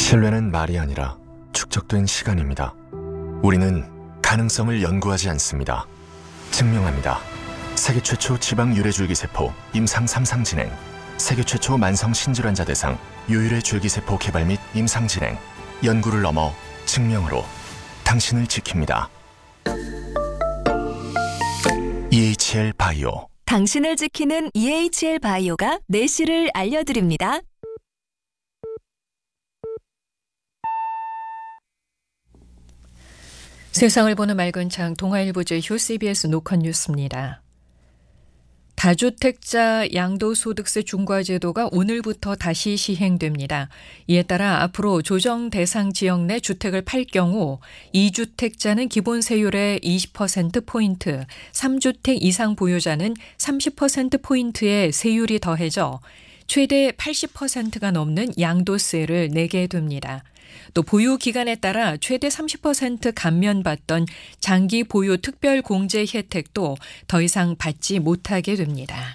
신뢰는 말이 아니라 축적된 시간입니다. 우리는 가능성을 연구하지 않습니다. 증명합니다. 세계 최초 지방 유래줄기세포 임상 3상 진행, 세계 최초 만성 신질환자 대상 유일의 줄기세포 개발 및 임상 진행, 연구를 넘어 증명으로 당신을 지킵니다. EHL 바이오. 당신을 지키는 EHL 바이오가 내실을 알려드립니다. 세상을 보는 맑은 창 동아일보제휴 CBS 노컷 뉴스입니다. 다주택자 양도소득세 중과제도가 오늘부터 다시 시행됩니다. 이에 따라 앞으로 조정 대상 지역 내 주택을 팔 경우 2주택자는 기본 세율의 20%포인트, 3주택 이상 보유자는 30%포인트의 세율이 더해져 최대 80%가 넘는 양도세를 내게 됩니다. 또 보유 기간에 따라 최대 30% 감면받던 장기 보유 특별 공제 혜택도 더 이상 받지 못하게 됩니다.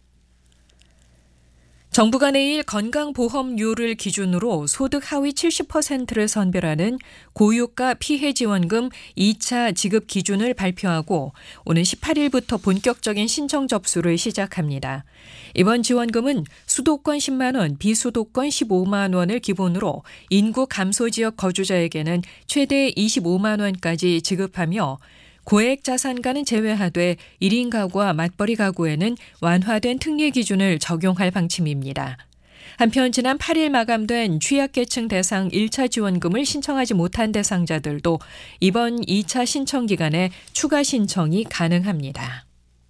정부가 내일 건강보험료를 기준으로 소득 하위 70%를 선별하는 고유가 피해지원금 2차 지급 기준을 발표하고 오는 18일부터 본격적인 신청 접수를 시작합니다. 이번 지원금은 수도권 10만 원, 비수도권 15만 원을 기본으로 인구 감소 지역 거주자에게는 최대 25만 원까지 지급하며 고액 자산가는 제외하되 1인 가구와 맞벌이 가구에는 완화된 특례 기준을 적용할 방침입니다. 한편 지난 8일 마감된 취약계층 대상 1차 지원금을 신청하지 못한 대상자들도 이번 2차 신청 기간에 추가 신청이 가능합니다.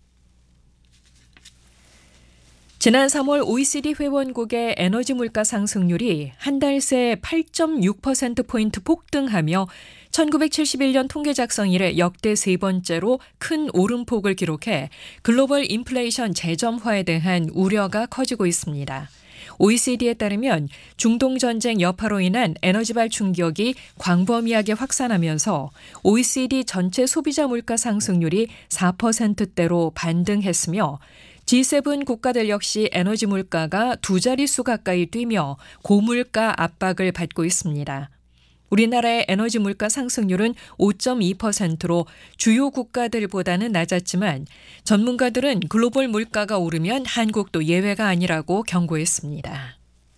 지난 3월 OECD 회원국의 에너지 물가 상승률이 한 달 새 8.6%포인트 폭등하며 1971년 통계 작성 이래 역대 세 번째로 큰 오름폭을 기록해 글로벌 인플레이션 재점화에 대한 우려가 커지고 있습니다. OECD에 따르면 중동 전쟁 여파로 인한 에너지발 충격이 광범위하게 확산하면서 OECD 전체 소비자 물가 상승률이 4%대로 반등했으며 G7 국가들 역시 에너지 물가가 두 자릿수 가까이 뛰며 고물가 압박을 받고 있습니다. 우리나라의 에너지 물가 상승률은 5.2%로 주요 국가들보다는 낮았지만 전문가들은 글로벌 물가가 오르면 한국도 예외가 아니라고 경고했습니다.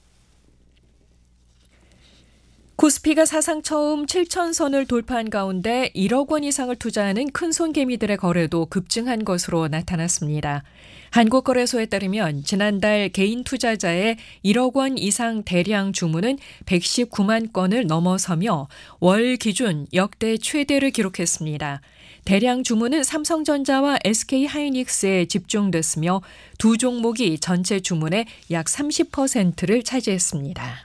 코스피가 사상 처음 7,000선을 돌파한 가운데 1억 원 이상을 투자하는 큰손 개미들의 거래도 급증한 것으로 나타났습니다. 한국거래소에 따르면 지난달 개인 투자자의 1억 원 이상 대량 주문은 119만 건을 넘어서며 월 기준 역대 최대를 기록했습니다. 대량 주문은 삼성전자와 SK하이닉스에 집중됐으며 두 종목이 전체 주문의 약 30%를 차지했습니다.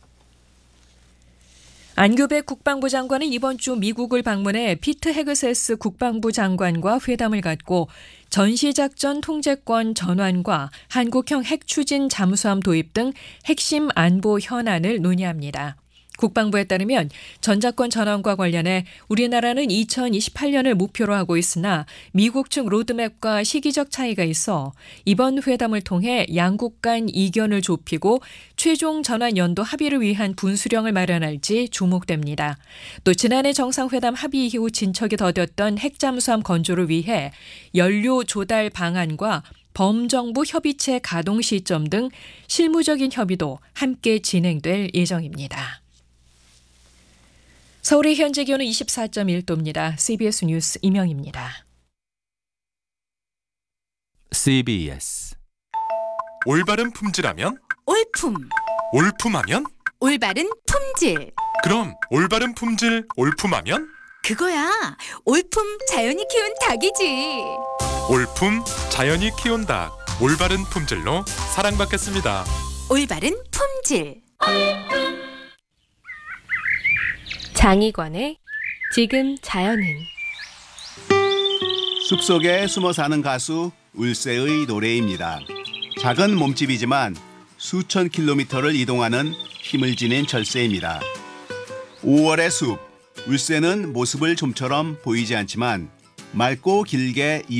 안규백 국방부 장관은 이번 주 미국을 방문해 피트 헤그세스 국방부 장관과 회담을 갖고 전시작전 통제권 전환과 한국형 핵추진 잠수함 도입 등 핵심 안보 현안을 논의합니다. 국방부에 따르면 전자권 전환과 관련해 우리나라는 2028년을 목표로 하고 있으나 미국 측 로드맵과 시기적 차이가 있어 이번 회담을 통해 양국 간 이견을 좁히고 최종 전환 연도 합의를 위한 분수령을 마련할지 주목됩니다. 또 지난해 정상회담 합의 이후 진척이 더뎠던 핵잠수함 건조를 위해 연료 조달 방안과 범정부 협의체 가동 시점 등 실무적인 협의도 함께 진행될 예정입니다. 서울의 현재 기온은 24.1도입니다. CBS 뉴스 이명입니다. CBS 올바른 품질하면? 올품. 올품하면? 올바른 품질. 그럼 올바른 품질 올품하면? 그거야. 올품 자연이 키운 닭이지. 올품 자연이 키운 닭. 올바른 품질로 사랑받겠습니다. 올바른 품질. 장희관의 지금 자연은. 숲속에 숨어 사는 가수 울새의 노래입니다. 작은 몸집이지만 수천 킬로미터를 이동하는 힘을 지닌 절새입니다. 5월의 숲, 울새는 모습을 좀처럼 보이지 않지만 맑고 길게